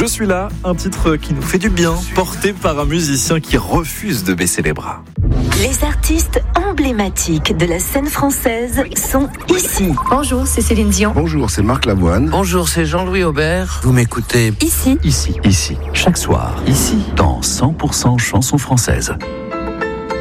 suis là, un titre qui nous fait du bien, porté par un musicien qui refuse de baisser les bras. Les artistes emblématiques de la scène française sont ici. Bonjour, c'est Céline Dion. Bonjour, c'est Marc Lavoine. Bonjour, c'est Jean-Louis Aubert. Vous m'écoutez Ici. Ici, chaque soir, ici, dans 100% chansons françaises.